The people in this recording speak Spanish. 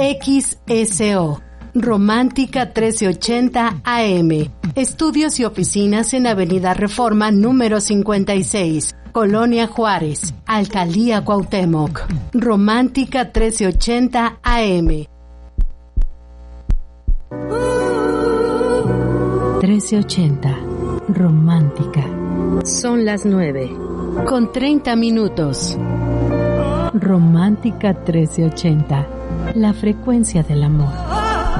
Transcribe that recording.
XSO, Romántica 1380 AM. Estudios y oficinas en Avenida Reforma número 56, Colonia Juárez, Alcaldía Cuauhtémoc. Romántica 1380 AM. 1380, Romántica. Son las 9:30. Romántica 1380, la frecuencia del amor.